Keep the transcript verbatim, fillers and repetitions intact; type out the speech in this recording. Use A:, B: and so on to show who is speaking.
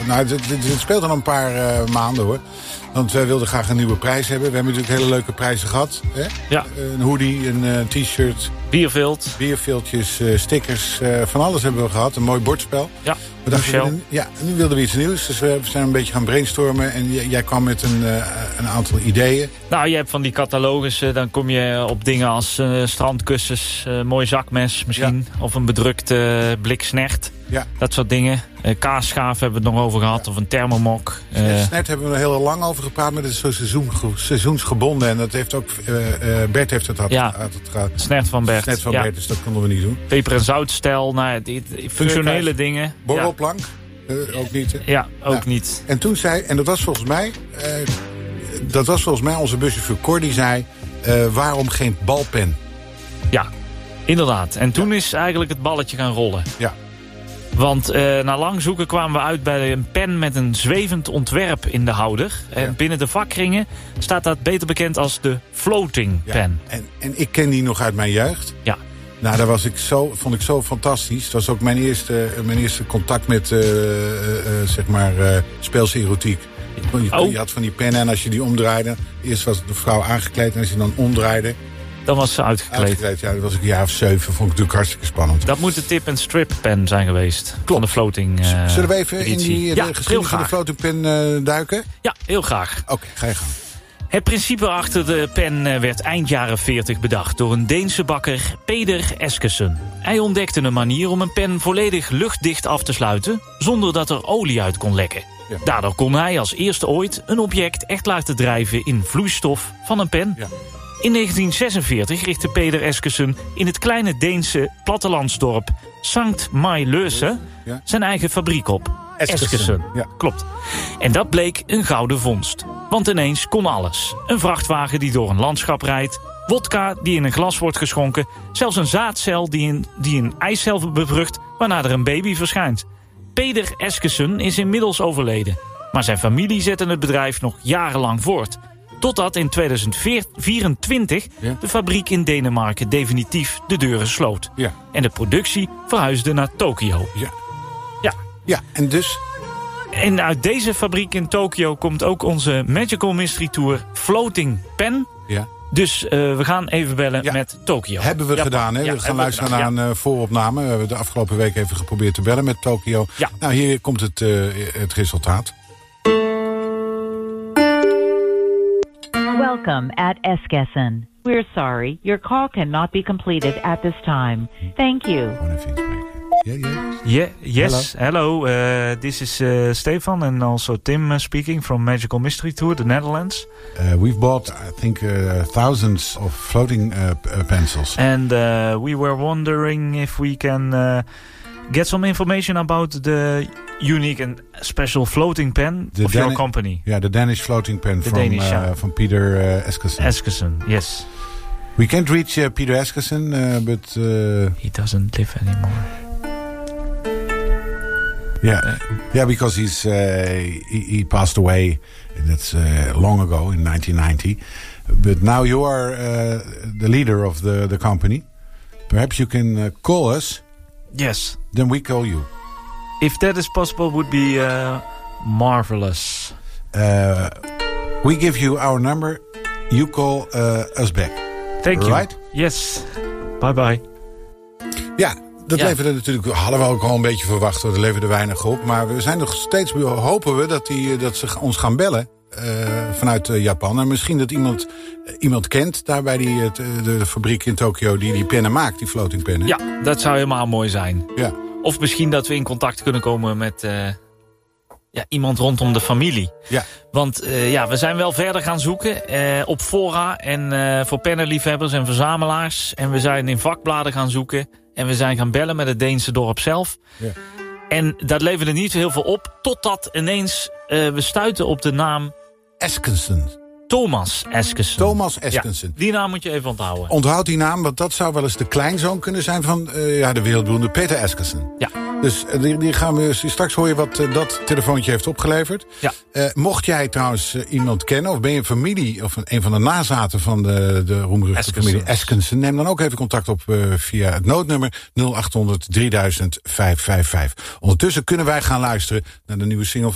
A: nou, het speelt al een paar uh, maanden, hoor. Want wij wilden graag een nieuwe prijs hebben. We hebben natuurlijk hele leuke prijzen gehad. Hè?
B: Ja.
A: Een hoodie, een uh, t-shirt.
B: Biervilt.
A: Bierviltjes, uh, stickers. Uh, van alles hebben we gehad. Een mooi bordspel.
B: Ja,
A: we dachten, we, ja, nu wilden we iets nieuws. Dus we zijn een beetje gaan brainstormen. En j- jij kwam met een, uh, een aantal ideeën.
B: Nou, je hebt van die catalogussen. Dan kom je op dingen als uh, strandkussens, uh, mooi zakmes misschien. Ja. Of een bedrukte uh, blik snert. Ja. Dat soort dingen. Uh, kaasschaaf hebben we het nog over gehad. Ja. Of een thermomok. Uh,
A: Snert hebben we er heel lang over gepraat. Maar dat is zo seizoen, seizoensgebonden. En dat heeft ook... Uh, uh, Bert heeft het gehad.
B: Ja. Snert van Bert.
A: Snert van
B: ja.
A: Bert, dus dat konden we niet doen.
B: Peper- en zoutstijl. Nou, die, die functionele dingen.
A: Borrelplank. Ja. Uh, ook niet. Hè?
B: Ja, ook ja. niet.
A: En toen zei... En dat was volgens mij... Uh, dat was volgens mij onze buschauffeur Cor. Die zei... Uh, waarom geen balpen?
B: Ja, inderdaad. En toen
A: ja.
B: is eigenlijk het balletje gaan rollen.
A: Ja.
B: Want uh, na lang zoeken kwamen we uit bij een pen met een zwevend ontwerp in de houder. En ja. binnen de vakkringen staat dat beter bekend als de floating
A: ja.
B: pen.
A: En, en ik ken die nog uit mijn jeugd.
B: Ja.
A: Nou, dat was ik zo, vond ik zo fantastisch. Dat was ook mijn eerste, mijn eerste contact met uh, uh, uh, zeg maar uh, speelse erotiek. Je, oh. je had van die pennen en als je die omdraaide... Eerst was de vrouw aangekleed en als je dan omdraaide...
B: Dan was ze uitgekleed.
A: Uitgekleed, ja, dat was ik een jaar of zeven. Vond ik natuurlijk hartstikke spannend.
B: Dat moet de tip-and-strip pen zijn geweest. Klopt. Van de floating uh,
A: Zullen we even
B: editie.
A: in die
B: ja,
A: de geschiedenis van de floating pen uh, duiken?
B: Ja, heel graag.
A: Oké, okay, ga je gang.
B: Het principe achter de pen werd eind jaren veertig bedacht... door een Deense bakker, Peder Eskesen. Hij ontdekte een manier om een pen volledig luchtdicht af te sluiten... zonder dat er olie uit kon lekken. Ja. Daardoor kon hij als eerste ooit een object echt laten drijven... in vloeistof van een pen. Ja. In negentien zesenveertig richtte Peder Eskesen in het kleine Deense plattelandsdorp Sankt Maj-Løse ja. zijn eigen fabriek op. Eskesen. Ja. Klopt. En dat bleek een gouden vondst. Want ineens kon alles. Een vrachtwagen die door een landschap rijdt, wodka die in een glas wordt geschonken, zelfs een zaadcel die een, die een eicel bevrucht, waarna er een baby verschijnt. Peder Eskesen is inmiddels overleden. Maar zijn familie zette het bedrijf nog jarenlang voort. Totdat in tweeduizend vierentwintig ja. de fabriek in Denemarken definitief de deuren sloot. Ja. En de productie verhuisde naar Tokio.
A: Ja.
B: Ja.
A: Ja, en dus...
B: En uit deze fabriek in Tokio komt ook onze Magical Mystery Tour Floating Pen. Ja. Dus uh, we gaan even bellen ja. met Tokio.
A: Hebben we Japan. gedaan, hè? Ja, we gaan luisteren naar ja. een uh, vooropname. We hebben de afgelopen week even geprobeerd te bellen met Tokio. Ja. Nou, hier komt het, uh, het resultaat.
C: Welcome at Eskesen. We're sorry, your call cannot be completed at this time. Thank you.
A: Yeah, yeah.
B: Yeah, yes, hello. hello. Uh, this is uh, Stefan and also Tim uh, speaking from Magical Mystery Tour, the Netherlands.
A: Uh, we've bought, I think, uh, thousands of floating uh, p- uh, pencils.
B: And uh, we were wondering if we can uh, get some information about the unique and special floating pen the of Dan- your company.
A: Yeah, the Danish floating pen
B: the
A: from,
B: Danish,
A: uh,
B: yeah.
A: from Peter uh, Eskesen.
B: Eskesen, yes.
A: We can't reach uh, Peter Eskesen, uh, but... Uh,
B: he doesn't live anymore.
A: Yeah, uh, yeah, because he's uh, he, he passed away. That's uh, long ago in nineteen ninety. But now you are uh, the leader of the, the company. Perhaps you can uh, call us.
B: Yes.
A: Then we call you.
B: If that is possible, would be uh, marvelous.
A: Uh, we give you our number. You call uh, us back.
B: Thank you.
A: Right?
B: Yes. Bye bye.
A: Ja. Dat
B: ja.
A: leverde natuurlijk, hadden we ook al een beetje verwacht, hoor. Dat leverde weinig op. Maar we zijn nog steeds, hopen we dat, die, dat ze ons gaan bellen uh, vanuit uh, Japan. En misschien dat iemand, uh, iemand kent daar bij die, uh, de, de fabriek in Tokio die die pennen maakt, die floating pennen.
B: Ja, dat zou helemaal mooi zijn.
A: Ja.
B: Of misschien dat we in contact kunnen komen met uh, ja, iemand rondom de familie.
A: Ja.
B: Want uh, ja, we zijn wel verder gaan zoeken uh, op fora en uh, voor pennenliefhebbers en verzamelaars. En we zijn in vakbladen gaan zoeken. En we zijn gaan bellen met het Deense dorp zelf. Ja. En dat leverde niet heel veel op. Totdat ineens uh, we stuiten op de naam...
A: Eskesen.
B: Thomas Eskesen.
A: Thomas Eskesen.
B: Ja, die naam moet je even onthouden.
A: Onthoud die naam, want dat zou wel eens de kleinzoon kunnen zijn van uh, ja, de wereldberoemde Peter Eskesen.
B: Ja.
A: Dus uh, die, die gaan we straks hoor je wat uh, dat telefoontje heeft opgeleverd.
B: Ja.
A: Uh, mocht jij trouwens uh, iemand kennen, of ben je een familie, of een, een van de nazaten van de, de roemruchte familie Eskesen, neem dan ook even contact op uh, via het noodnummer nul acht honderd drieduizend vijfhonderdvijfenvijftig. Ondertussen kunnen wij gaan luisteren naar de nieuwe single